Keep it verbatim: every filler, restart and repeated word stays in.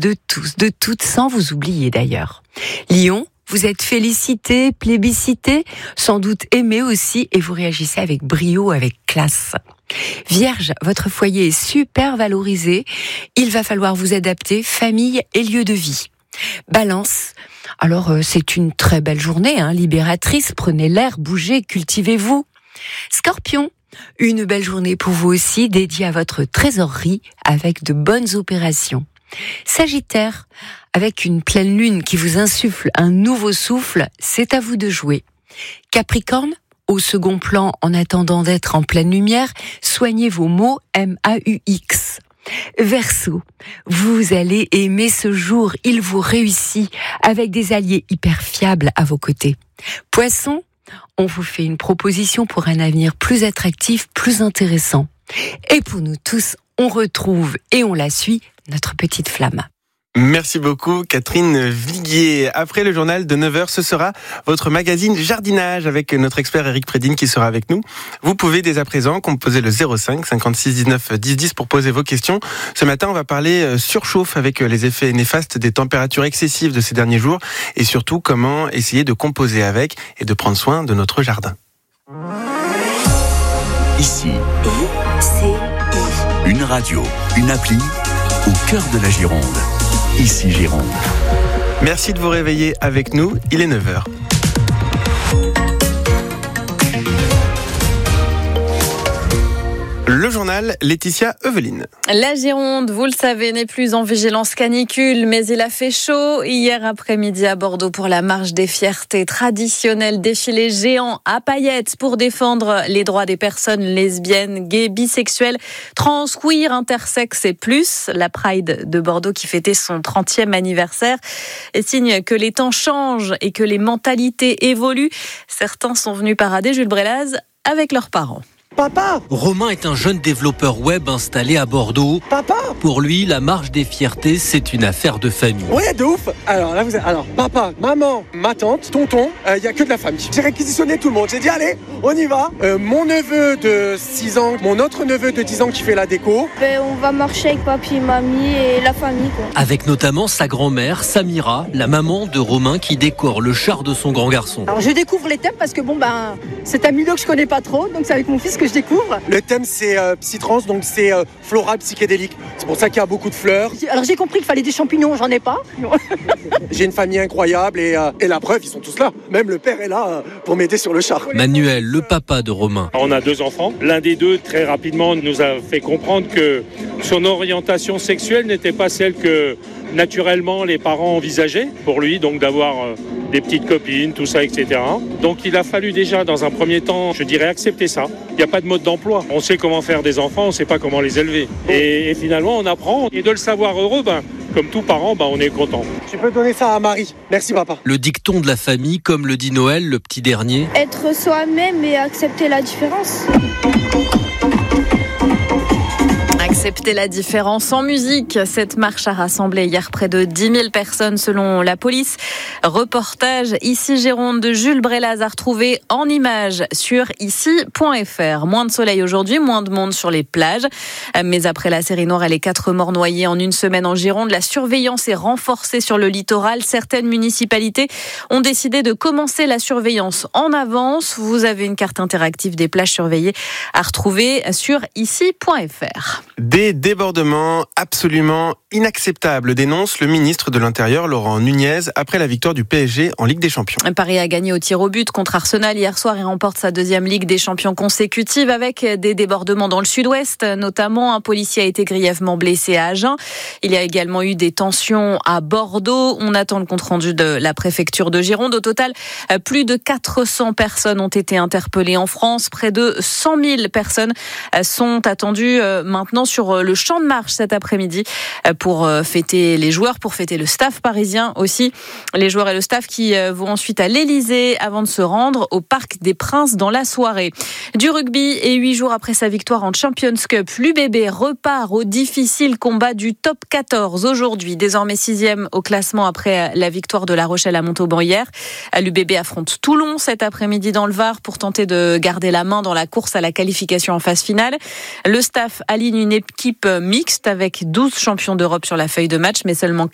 de tous, de toutes, sans vous oublier d'ailleurs. Lyon, vous êtes félicité, plébiscité, sans doute aimé aussi, et vous réagissez avec brio, avec classe. Vierge, votre foyer est super valorisé, il va falloir vous adapter, famille et lieu de vie. Balance, alors euh, c'est une très belle journée, hein, libératrice, prenez l'air, bougez, cultivez-vous. Scorpion, une belle journée pour vous aussi, dédiée à votre trésorerie avec de bonnes opérations. Sagittaire, avec une pleine lune qui vous insuffle un nouveau souffle, c'est à vous de jouer. Capricorne, au second plan en attendant d'être en pleine lumière, soignez vos mots M A U X. Verseau, vous allez aimer ce jour, il vous réussit avec des alliés hyper fiables à vos côtés. Poisson, on vous fait une proposition pour un avenir plus attractif, plus intéressant. Et pour nous tous, on retrouve et on la suit, notre petite flamme. Merci beaucoup Catherine Viguier. Après le journal de neuf heures, ce sera votre magazine jardinage avec notre expert Eric Prédine qui sera avec nous. Vous pouvez dès à présent composer le zéro cinq cinquante-six dix-neuf dix dix pour poser vos questions. Ce matin, on va parler surchauffe avec les effets néfastes des températures excessives de ces derniers jours et surtout comment essayer de composer avec et de prendre soin de notre jardin. Ici, une radio, une appli au cœur de la Gironde. Ici Gironde. Merci de vous réveiller avec nous, il est neuf heures. Le journal, Laetitia Eveline. La Gironde, vous le savez, n'est plus en vigilance canicule, mais il a fait chaud hier après-midi à Bordeaux pour la marche des fiertés traditionnelle, défilé géant à paillettes pour défendre les droits des personnes lesbiennes, gays, bisexuelles, trans, queer, intersexes et plus. La Pride de Bordeaux qui fêtait son trentième anniversaire et signe que les temps changent et que les mentalités évoluent. Certains sont venus parader Jules Brélaz avec leurs parents. Papa! Romain est un jeune développeur web installé à Bordeaux. Papa! Pour lui, la marche des fiertés, c'est une affaire de famille. Ouais, de ouf! Alors là, vous êtes... Alors, papa, maman, ma tante, tonton, il euh, n'y a que de la famille. J'ai réquisitionné tout le monde. J'ai dit, allez, on y va. Euh, mon neveu de six ans, mon autre neveu de dix ans qui fait la déco. Ben, on va marcher avec papy, mamie et la famille, quoi. Avec notamment sa grand-mère, Samira, la maman de Romain qui décore le char de son grand garçon. Alors, je découvre les thèmes parce que bon, ben, c'est un milieu que je connais pas trop, donc c'est avec mon fils que je découvre. Le thème c'est euh, psytrance, donc c'est euh, floral psychédélique. C'est pour ça qu'il y a beaucoup de fleurs. Alors j'ai compris qu'il fallait des champignons, j'en ai pas. J'ai une famille incroyable et, euh, et la preuve, ils sont tous là. Même le père est là euh, pour m'aider sur le char. Manuel, le papa de Romain. On a deux enfants. L'un des deux, très rapidement, nous a fait comprendre que son orientation sexuelle n'était pas celle que naturellement les parents envisageaient pour lui, donc d'avoir euh, des petites copines, tout ça, et cetera. Donc il a fallu déjà, dans un premier temps, je dirais, accepter ça. Il n'y a pas de mode d'emploi. On sait comment faire des enfants, on ne sait pas comment les élever. Et, et finalement, on apprend. Et de le savoir heureux, ben, comme tout parent, ben, on est content. Tu peux donner ça à Marie. Merci, papa. Le dicton de la famille, comme le dit Noël, le petit dernier. Être soi-même et accepter la différence. Accepter la différence en musique. Cette marche a rassemblé hier près de dix mille personnes selon la police. Reportage Ici Gironde de Jules Brélaz à retrouver en images sur ici point f r. Moins de soleil aujourd'hui, moins de monde sur les plages. Mais après la série noire et les quatre morts noyés en une semaine en Gironde, la surveillance est renforcée sur le littoral. Certaines municipalités ont décidé de commencer la surveillance en avance. Vous avez une carte interactive des plages surveillées à retrouver sur ici point f r. Des débordements absolument inacceptables, dénonce le ministre de l'Intérieur Laurent Nunez après la victoire du P S G en Ligue des Champions. Paris a gagné au tir au but contre Arsenal hier soir et remporte sa deuxième Ligue des Champions consécutive avec des débordements dans le sud-ouest. Notamment, un policier a été grièvement blessé à Agen. Il y a également eu des tensions à Bordeaux. On attend le compte-rendu de la préfecture de Gironde. Au total, plus de quatre cents personnes ont été interpellées en France. Près de cent mille personnes sont attendues maintenant sur le champ de marche cet après-midi pour fêter les joueurs, pour fêter le staff parisien aussi. Les joueurs et le staff qui vont ensuite à l'Elysée avant de se rendre au Parc des Princes dans la soirée. Du rugby et huit jours après sa victoire en Champions Cup, l'U B B repart au difficile combat du top quatorze aujourd'hui. Désormais sixième au classement après la victoire de La Rochelle à Montauban hier. L'U B B affronte Toulon cet après-midi dans le Var pour tenter de garder la main dans la course à la qualification en phase finale. Le staff aligne une équipe mixte avec douze champions d'Europe sur la feuille de match, mais seulement